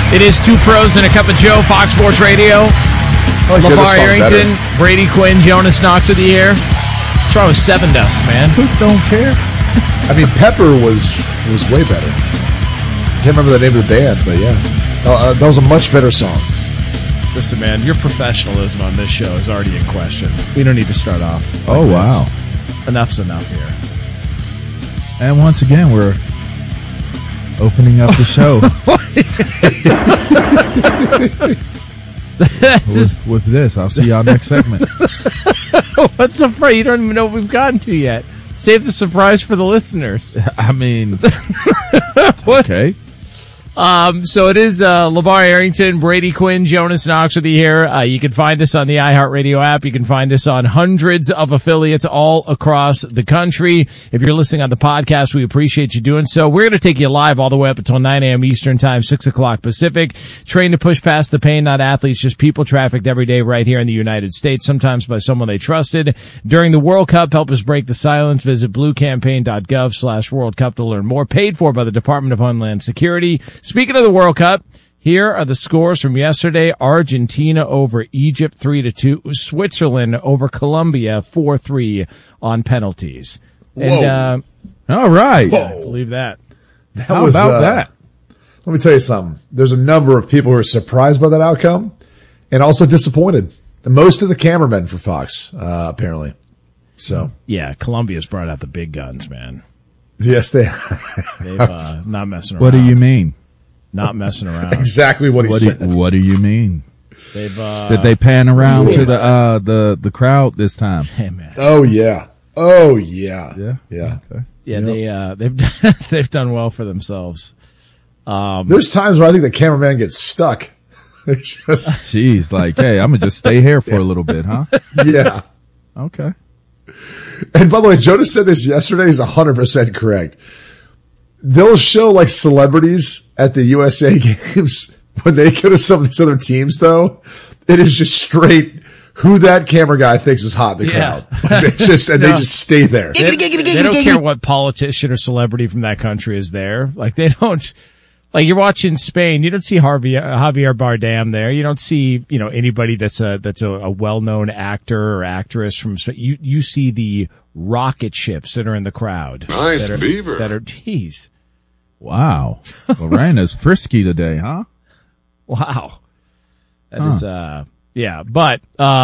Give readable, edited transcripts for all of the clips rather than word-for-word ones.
It is Two Pros and a Cup of Joe, Fox Sports Radio. LeVar Arrington, Brady Quinn, Jonas Knox with you here. What's wrong with Seven Dust, man? Poop don't care. I mean, Pepper was way better. I can't remember the name of the band, but yeah. That was a much better song. Listen, man, your professionalism on this show is already in question. We don't need to start off like Oh, wow. this. Enough's enough here. And once again, we're opening up the show with this. I'll see y'all next segment. What's the surprise? You don't even know what we've gotten to yet. Save the surprise for the listeners. I mean, What? okay. So it is LeVar Arrington, Brady Quinn, Jonas Knox with you here. You can find us on the iHeartRadio app. You can find us on hundreds of affiliates all across the country. If you're listening on the podcast, we appreciate you doing so. We're going to take you live all the way up until 9 a.m. Eastern Time, 6 o'clock Pacific. Trained to push past the pain, not athletes, just people trafficked every day right here in the United States, sometimes by someone they trusted. During the World Cup, help us break the silence. Visit bluecampaign.gov/World Cup to learn more. Paid for by the Department of Homeland Security. Speaking of the World Cup, here are the scores from yesterday. Argentina over Egypt 3-2. Switzerland over Colombia 4-3 on penalties. And, All right. I believe that. How about that? Let me tell you something. There's a number of people who are surprised by that outcome and also disappointed. Most of the cameramen for Fox, apparently. So Yeah, Colombia's brought out the big guns, man. yes, They've not messing around. What do you mean? Not messing around. exactly what he said. What do you mean? They've Did they pan around to the crowd this time? hey man. Oh yeah. Yeah. Okay. Yeah, they've done well for themselves. There's times where I think the cameraman gets stuck. It's just, Jeez, like, hey, I'm gonna just stay here for a little bit, huh? yeah. Okay. And by the way, Jonas said this yesterday. He's 100% correct. They'll show like celebrities at the USA games when they go to some of these other teams, though. It is just straight who that camera guy thinks is hot in the crowd. They just stay there. They don't care what politician or celebrity from that country is there. Like they don't. Like you're watching Spain, you don't see Javier Bardem there. You don't see, anybody that's a well-known actor or actress from Spain. You see the rocket ships that are in the crowd. Nice beaver. Geez. Wow. Lorena's frisky today, huh? Wow. That is, yeah. But,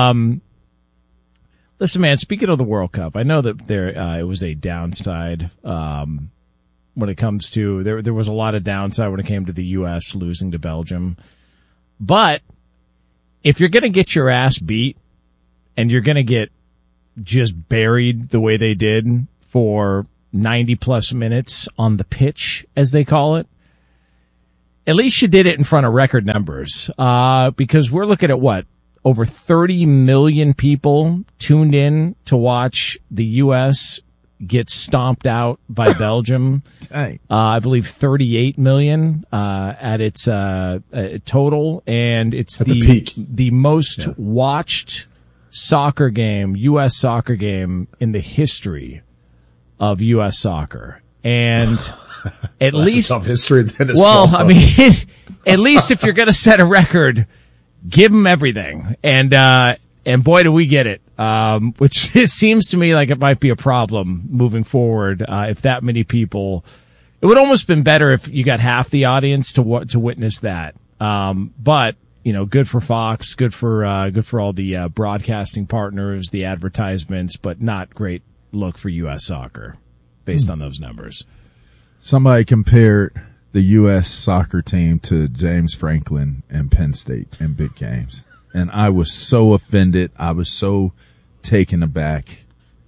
listen, man, speaking of the World Cup, I know that it was a downside, when it comes to, there was a lot of downside when it came to the U.S. losing to Belgium. But if you're going to get your ass beat and you're going to get just buried the way they did for 90 plus minutes on the pitch, as they call it, at least you did it in front of record numbers. Because we're looking at what? Over 30 million people tuned in to watch the U.S. get stomped out by Belgium. Dang. I believe 38 million at its total, and it's At the peak. the most watched soccer game, U.S. soccer game in the history of U.S. soccer. And at least some history then. I mean, at least if you're going to set a record, give them everything. And boy, do we get it. Which seems to me like it might be a problem moving forward. If that many people, it would almost been better if you got half the audience to witness that. But good for Fox, good for all the broadcasting partners, the advertisements, but not great look for U.S. soccer based on those numbers. Somebody compared the U.S. soccer team to James Franklin and Penn State in big games. And I was so offended. I was so taken aback.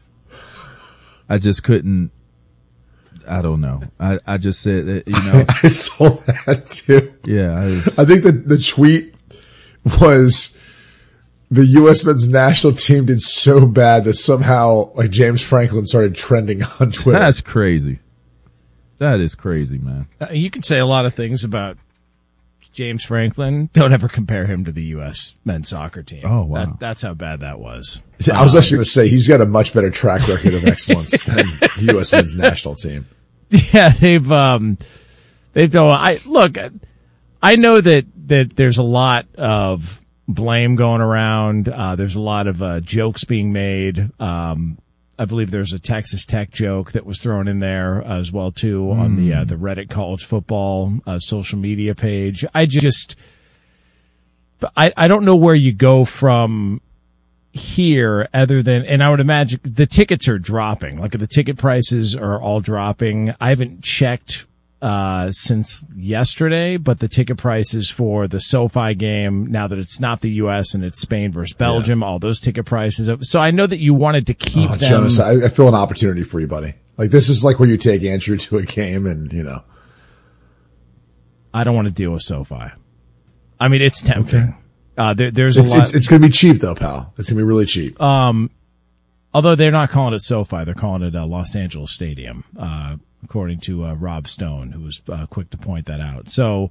I just couldn't. I don't know. I just said that, I saw that too. Yeah. I think that the tweet was the U.S. men's national team did so bad that somehow like James Franklin started trending on Twitter. That's crazy. That is crazy, man. You can say a lot of things about James Franklin. Don't ever compare him to the U.S. men's soccer team. Oh, wow. That's how bad that was. I was actually going to say he's got a much better track record of excellence than the U.S. men's national team. Yeah, they've done. I know that there's a lot of blame going around. There's a lot of jokes being made. I believe there's a Texas Tech joke that was thrown in there as well too on the Reddit college football social media page. I don't know where you go from here other than, and I would imagine the tickets are dropping. Like the ticket prices are all dropping. I haven't checked since yesterday, but the ticket prices for the SoFi game, now that it's not the U.S. and it's Spain versus Belgium, all those ticket prices. So I know that you wanted to keep them. Jonas, I feel an opportunity for you, buddy. Like this is like where you take Andrew to a game and, I don't want to deal with SoFi. I mean, it's tempting. Okay. There's a lot. It's going to be cheap though, pal. It's going to be really cheap. Although they're not calling it SoFi, they're calling it Los Angeles Stadium, according to Rob Stone, who was quick to point that out. So,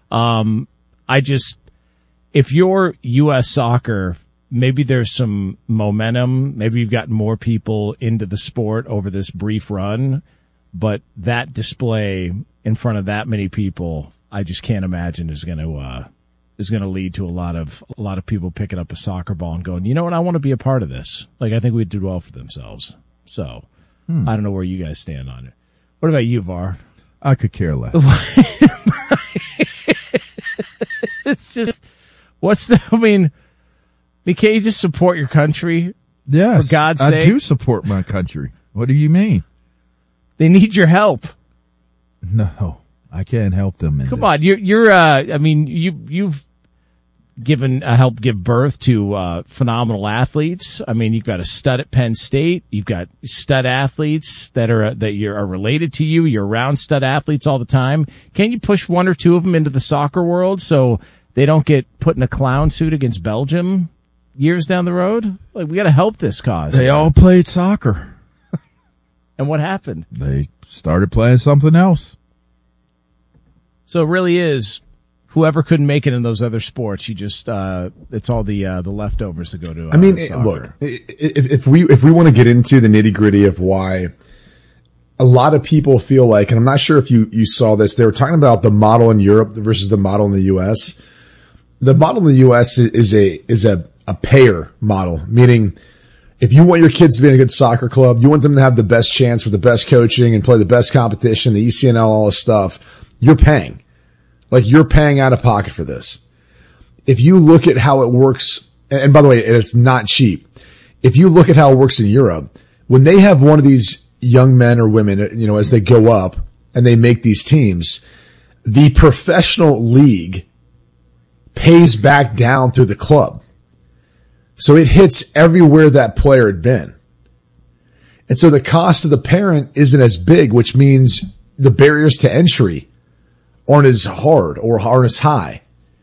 if you're U.S. soccer, maybe there's some momentum. Maybe you've gotten more people into the sport over this brief run, but that display in front of that many people, I just can't imagine is going to lead to a lot of people picking up a soccer ball and going, you know what, I want to be a part of this. Like, I think we did well for themselves. So, I don't know where you guys stand on it. What about you, Var? I could care less. It's just, can't you just support your country? Yes. For God's sake. I do support my country. What do you mean? They need your help. No, I can't help them. Come on, you've helped give birth to phenomenal athletes. I mean, you've got a stud at Penn State. You've got stud athletes that are related to you. You're around stud athletes all the time. Can't you push one or two of them into the soccer world so they don't get put in a clown suit against Belgium years down the road? Like, we got to help this cause. They all played soccer. And what happened? They started playing something else. So it really is. Whoever couldn't make it in those other sports, you just, it's all the leftovers that go to, look, if we want to get into the nitty gritty of why a lot of people feel like, and I'm not sure if you saw this, they were talking about the model in Europe versus the model in the U.S. The model in the U.S. is a payer model, meaning if you want your kids to be in a good soccer club, you want them to have the best chance with the best coaching and play the best competition, the ECNL, all this stuff, you're paying. Like, you're paying out of pocket for this. If you look at how it works, and by the way, it's not cheap. If you look at how it works in Europe, when they have one of these young men or women, as they go up and they make these teams, the professional league pays back down through the club. So it hits everywhere that player had been. And so the cost of the parent isn't as big, which means the barriers to entry aren't as hard or aren't as high.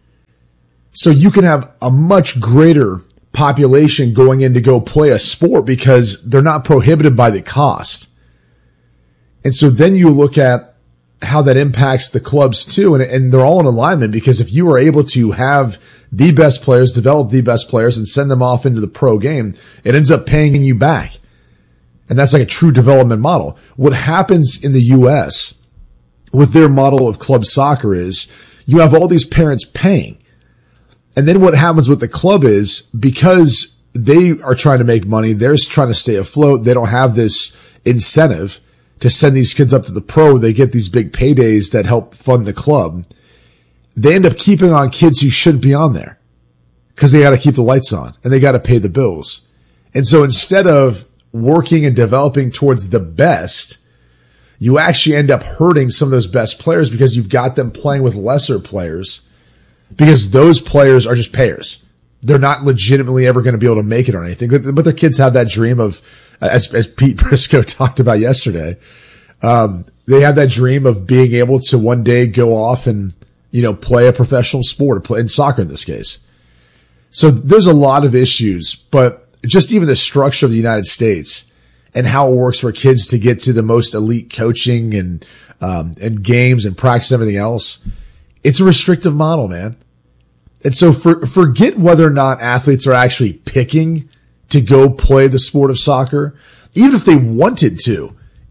So you can have a much greater population going in to go play a sport because they're not prohibited by the cost. And so then you look at how that impacts the clubs too. And they're all in alignment, because if you are able to have the best players, develop the best players, and send them off into the pro game, it ends up paying you back. And that's like a true development model. What happens in the U.S. with their model of club soccer is you have all these parents paying. And then what happens with the club is, because they are trying to make money, they're trying to stay afloat, they don't have this incentive to send these kids up to the pro. They get these big paydays that help fund the club. They end up keeping on kids who shouldn't be on there because they got to keep the lights on and they got to pay the bills. And so instead of working and developing towards the best, you actually end up hurting some of those best players because you've got them playing with lesser players, because those players are just payers. They're not legitimately ever going to be able to make it or anything, but their kids have that dream of, as Pete Briscoe talked about yesterday, they have that dream of being able to one day go off and, play a professional sport, or play in soccer in this case. So there's a lot of issues, but just even the structure of the United States and how it works for kids to get to the most elite coaching and games and practice and everything else, it's a restrictive model, man. And so forget whether or not athletes are actually picking to go play the sport of soccer. Even if they wanted to,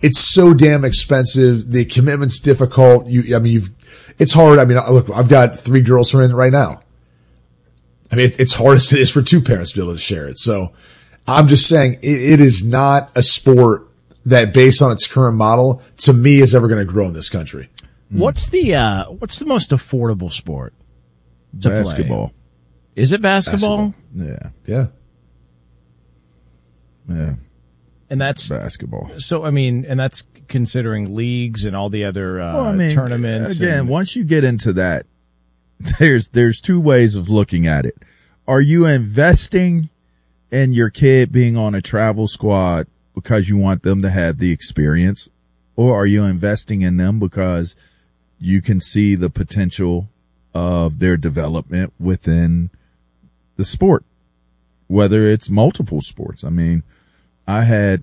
it's so damn expensive. The commitment's difficult. It's hard. I mean, look, I've got 3 girls who are in it right now. I mean, it's hard as it is for 2 parents to be able to share it. So I'm just saying it is not a sport that, based on its current model, to me is ever going to grow in this country. What's the most affordable sport to Basketball. play? Is it basketball? Yeah. Yeah. Yeah. And that's basketball. So, I mean, and that's considering leagues and all the other tournaments. Again, once you get into that, there's 2 ways of looking at it. Are you investing in your kid being on a travel squad because you want them to have the experience, or are you investing in them because you can see the potential of their development within the sport, whether it's multiple sports? I mean, I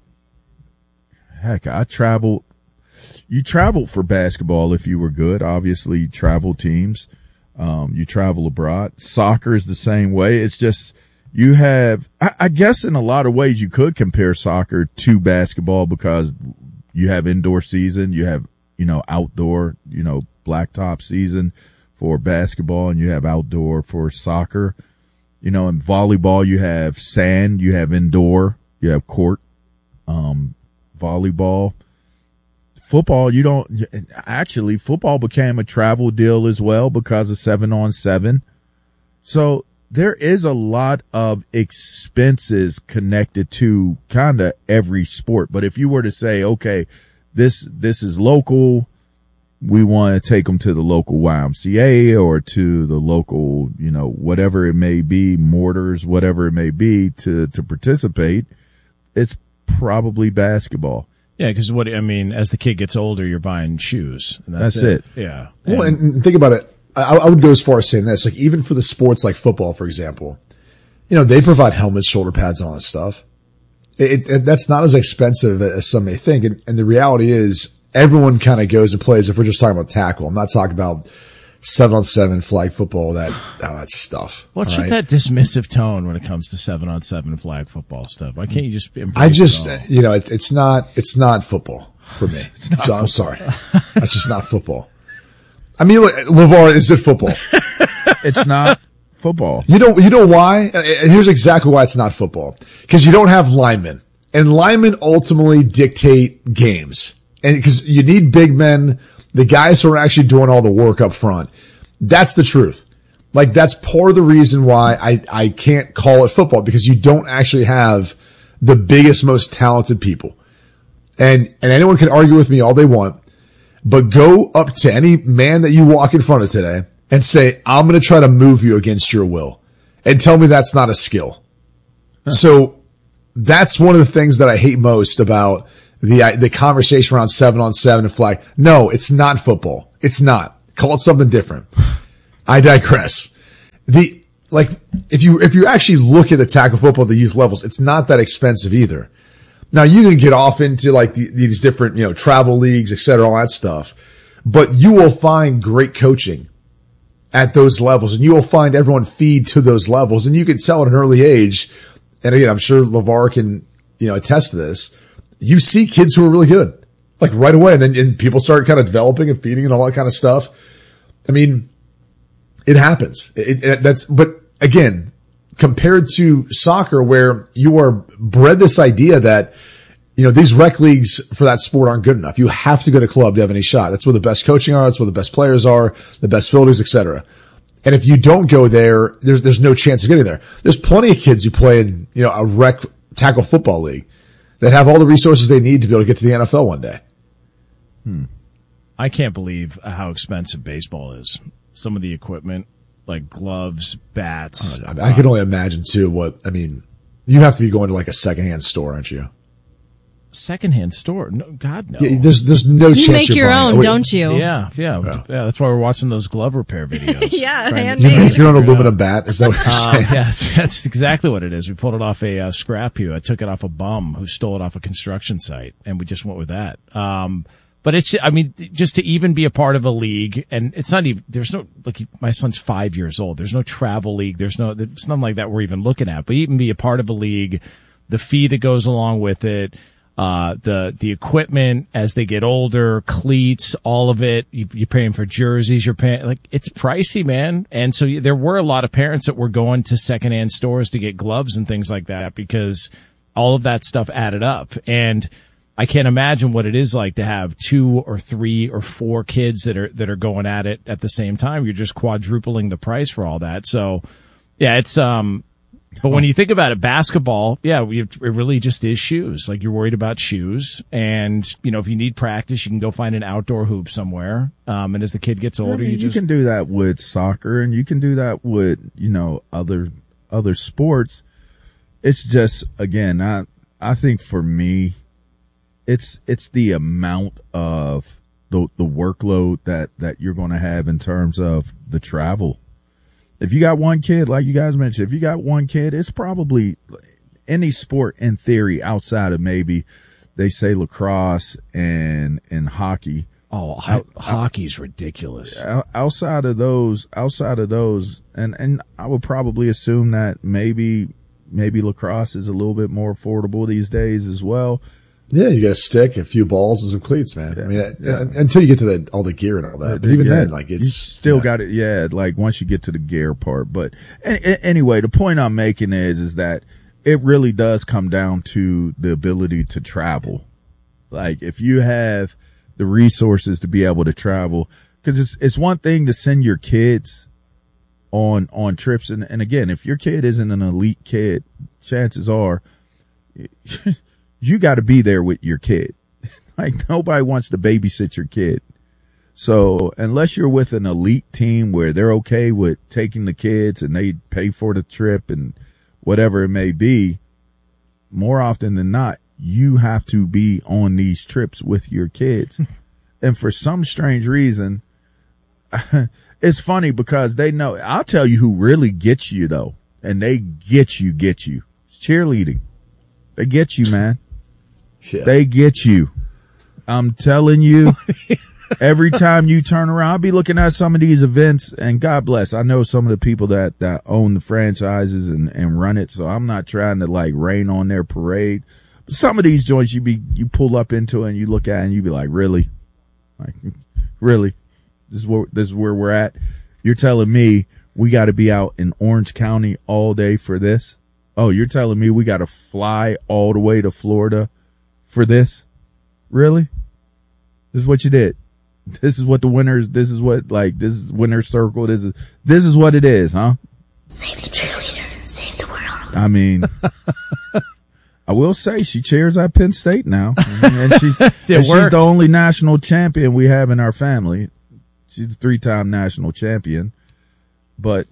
traveled. You traveled for basketball if you were good. Obviously, you travel teams. You travel abroad. Soccer is the same way. It's just you have, I guess in a lot of ways you could compare soccer to basketball because you have indoor season, you have, outdoor, blacktop season for basketball, and you have outdoor for soccer. In volleyball, you have sand, you have indoor, you have court, volleyball. Football, football became a travel deal as well because of 7-on-7. So there is a lot of expenses connected to kind of every sport. But if you were to say, okay, this is local, we want to take them to the local YMCA or to the local, whatever it may be, mortars, whatever it may be to participate, it's probably basketball. Yeah, because as the kid gets older, you're buying shoes. And that's it. Yeah. Well, and think about it. I would go as far as saying this, like even for the sports like football, for example, they provide helmets, shoulder pads, and all that stuff. That's not as expensive as some may think. And the reality is everyone kind of goes and plays. If we're just talking about tackle, I'm not talking about 7-on-7 flag football, that stuff. What's with that dismissive tone when it comes to 7-on-7 flag football stuff? Why can't you just it's not football for me. So I'm sorry. That's just not football. I mean, LeVar, is it football? It's not football. You know why? Here's exactly why it's not football. Because you don't have linemen. And linemen ultimately dictate games. And because you need big men, the guys who are actually doing all the work up front. That's the truth. Like, that's part of the reason why I can't call it football, because you don't actually have the biggest, most talented people. And anyone can argue with me all they want, but go up to any man that you walk in front of today and say, I'm going to try to move you against your will, and tell me that's not a skill. So that's one of the things that I hate most about the conversation around 7-on-7 and flag. No, it's not football. It's not. Call it something different. I digress. If you actually look at the tackle football at the youth levels, it's not that expensive either. Now you can get off into these different, travel leagues, et cetera, all that stuff, but you will find great coaching at those levels, and you will find everyone feed to those levels, and you can tell at an early age. And again, I'm sure LeVar can, attest to this. You see kids who are really good, like right away, and then people start kind of developing and feeding and all that kind of stuff. I mean, it happens. But again, compared to soccer, where you are bred this idea that, these rec leagues for that sport aren't good enough. You have to go to club to have any shot. That's where the best coaching are. That's where the best players are, the best fielders, etc. And if you don't go there, there's no chance of getting there. There's plenty of kids who play in, a rec tackle football league that have all the resources they need to be able to get to the NFL one day. I can't believe how expensive baseball is. Some of the equipment, like gloves, bats. I can only imagine too you have to be going to like a secondhand store, aren't you? Secondhand store? No, God, no. Yeah, there's no chance you make you're your buying own, don't you? Yeah. That's why we're watching those glove repair videos. Yeah, You handmade. make your own aluminum bat? Is that what you're saying? Yeah, that's exactly what it is. We pulled it off a scrap heap. I took it off a bum who stole it off a construction site, and we just went with that. But just to even be a part of a league, and it's not even, there's no, my son's 5 years old. There's no travel league. There's nothing like that we're even looking at. But even be a part of a league, the fee that goes along with it, the equipment as they get older, cleats, all of it. You're paying for jerseys. You're paying, like, it's pricey, man. And so there were a lot of parents that were going to secondhand stores to get gloves and things like that because all of that stuff added up. And I can't imagine what it is like to have 2 or 3 or 4 kids that are going at it at the same time. You're just quadrupling the price for all that. So yeah, it's, but when you think about it, basketball, yeah, it really just is shoes. Like, you're worried about shoes. And, if you need practice, you can go find an outdoor hoop somewhere. And as the kid gets older, you can do that with soccer and you can do that with, other sports. It's just, again, I think for me, it's the amount of the workload that you're going to have in terms of the travel. If you got one kid, like you guys mentioned, if you got one kid, it's probably any sport in theory outside of maybe they say lacrosse and hockey. Oh, hockey's ridiculous. Outside of those, and I would probably assume that maybe lacrosse is a little bit more affordable these days as well. Yeah, you got a stick, a few balls, and some cleats, man. Yeah, I mean, until you get to all the gear and all that. But even then, like, it's... You still got it, like, once you get to the gear part. But anyway, the point I'm making is that it really does come down to the ability to travel. Like, if you have the resources to be able to travel, because it's one thing to send your kids on trips. And again, if your kid isn't an elite kid, chances are... you got to be there with your kid. Like, nobody wants to babysit your kid. So unless you're with an elite team where they're okay with taking the kids and they pay for the trip and whatever it may be, more often than not, you have to be on these trips with your kids. And for some strange reason, it's funny because they know, I'll tell you who really gets you though. And they get you. It's cheerleading. They get you, man. Yeah. They get you. I'm telling you, every time you turn around, I'll be looking at some of these events, and God bless, I know some of the people that own the franchises and run it, so I'm not trying to like rain on their parade. But some of these joints you pull up into and you look at it and you be like, really? Like, really? This is where we're at? You're telling me we got to be out in Orange County all day for this? Oh, you're telling me we got to fly all the way to Florida for this? Really? This is what you did. This is what this is winner's circle. This is what it is, huh? Save the cheerleader. Save the world. I mean, I will say she cheers at Penn State now. And she's the only national champion we have in our family. She's a 3-time national champion. But,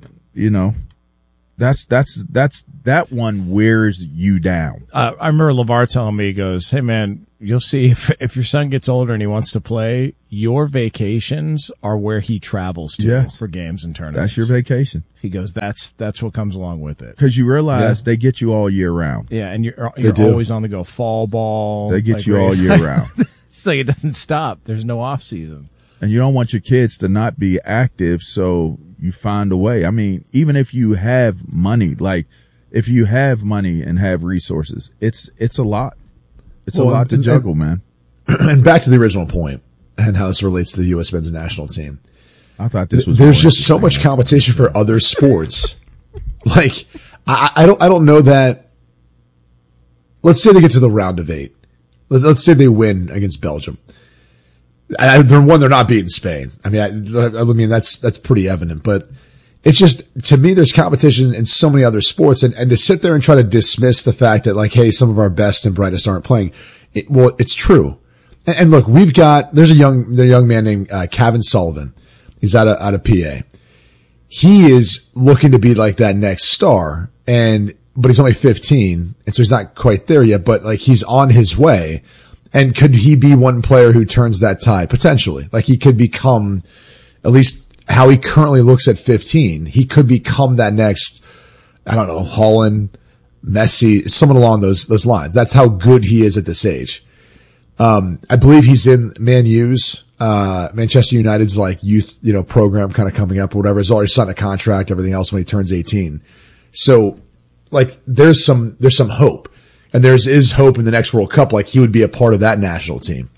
that one wears you down. I remember LeVar telling me, he goes, hey man, you'll see if your son gets older and he wants to play, your vacations are where he travels to for games and tournaments. That's your vacation. He goes, that's what comes along with it. Cause you realize they get you all year round. Yeah. And you're always on the go. Fall ball. They get you all year round. It's like it doesn't stop. There's no off season. And you don't want your kids to not be active. So you find a way. I mean, even if you have money, like if you have money and have resources, it's a lot. It's a lot to juggle, man. And back to the original point and how this relates to the U.S. men's national team. I thought this was. There's just so much competition for other sports. Like, I don't know that. Let's say they get to the round of 8. Let's say they win against Belgium. They're not beating Spain. I mean, that's pretty evident, but it's just, to me, there's competition in so many other sports, and to sit there and try to dismiss the fact that, like, hey, some of our best and brightest aren't playing. It's true. And look, there's a young man named, Kevin Sullivan. He's out of PA. He is looking to be like that next star, but he's only 15, and so he's not quite there yet, but like, he's on his way. And could he be one player who turns that tide? Potentially. Like, he could become, at least how he currently looks at 15, he could become that next, I don't know, Holland, Messi, someone along those lines. That's how good he is at this age. I believe he's in Man U's, Manchester United's like youth, program kind of coming up or whatever. He's already signed a contract, everything else when he turns 18. So, like, there's some hope. And is hope in the next World Cup, like he would be a part of that national team.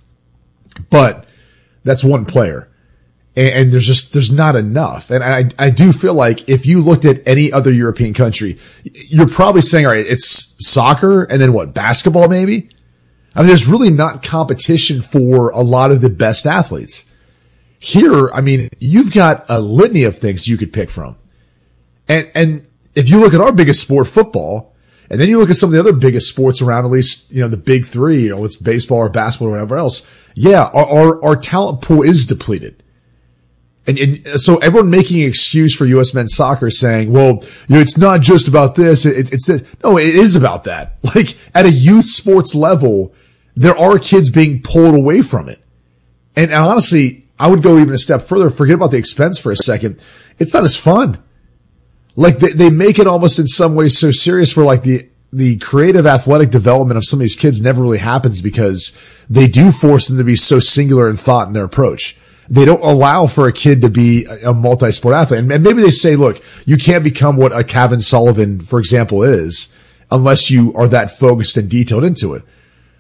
But that's one player. And there's not enough. And I do feel like if you looked at any other European country, you're probably saying, all right, it's soccer and then what, basketball maybe? I mean, there's really not competition for a lot of the best athletes. Here, I mean, you've got a litany of things you could pick from. And if you look at our biggest sport, football, and then you look at some of the other biggest sports around, at least, the big three, it's baseball or basketball or whatever else. Yeah, our talent pool is depleted. And so everyone making an excuse for U.S. men's soccer saying, well, it's not just about this. It's this. No, it is about that. Like at a youth sports level, there are kids being pulled away from it. And honestly, I would go even a step further. Forget about the expense for a second. It's not as fun. Like they make it almost in some ways so serious where like the creative athletic development of some of these kids never really happens because they do force them to be so singular in thought in their approach. They don't allow for a kid to be a multi-sport athlete. And maybe they say, look, you can't become what a Kevin Sullivan, for example, is unless you are that focused and detailed into it.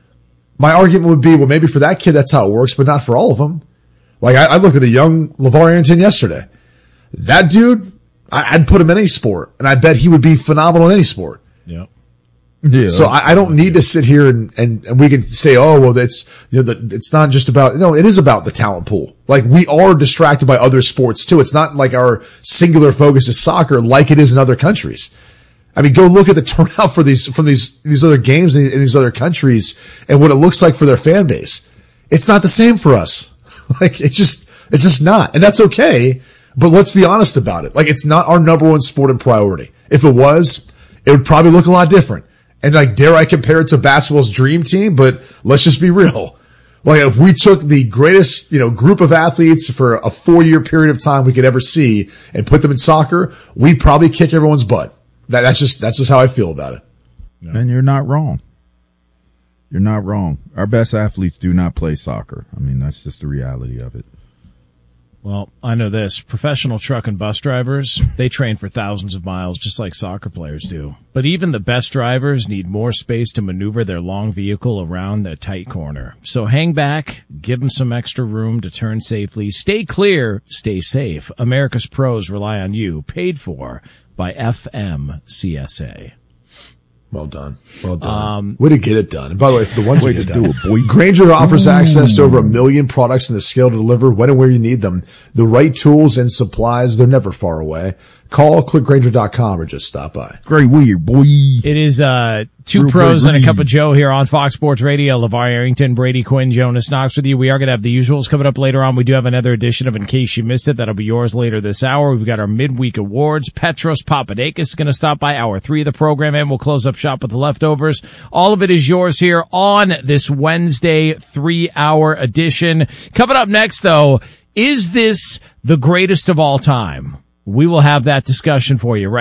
My argument would be, well, maybe for that kid, that's how it works, but not for all of them. Like I looked at a young LeVar Arrington yesterday. That dude, I'd put him in any sport and I bet he would be phenomenal in any sport. Yeah. Yeah. So I don't need to sit here and we can say, oh, well, that's, it's not just about, no, it is about the talent pool. Like we are distracted by other sports too. It's not like our singular focus is soccer like it is in other countries. I mean, go look at the turnout for from these other games in these other countries and what it looks like for their fan base. It's not the same for us. Like it's just not. And that's okay. But let's be honest about it. Like it's not our number one sport and priority. If it was, it would probably look a lot different. And like, dare I compare it to basketball's dream team? But let's just be real. Like if we took the greatest, group of athletes for a 4-year period of time we could ever see and put them in soccer, we'd probably kick everyone's butt. That's just how I feel about it. No. And you're not wrong. You're not wrong. Our best athletes do not play soccer. I mean, that's just the reality of it. Well, I know this. Professional truck and bus drivers, they train for thousands of miles just like soccer players do. But even the best drivers need more space to maneuver their long vehicle around the tight corner. So hang back, give them some extra room to turn safely. Stay clear, stay safe. America's pros rely on you. Paid for by FMCSA. Well done. Well done. Way to get it done. And by the way, for the ones way we to get do done, it, boy. Granger offers access to over 1 million products and the scale to deliver when and where you need them. The right tools and supplies, they're never far away. Call, click Granger.com or just stop by. Great weird, boy. It is, two pros and a cup of Joe here on Fox Sports Radio. LeVar Arrington, Brady Quinn, Jonas Knox with you. We are going to have the usuals coming up later on. We do have another edition of In Case You Missed It. That'll be yours later this hour. We've got our midweek awards. Petros Papadakis is going to stop by hour 3 of the program, and we'll close up shop with the leftovers. All of it is yours here on this Wednesday 3-hour edition. Coming up next, though, is this the greatest of all time? We will have that discussion for you right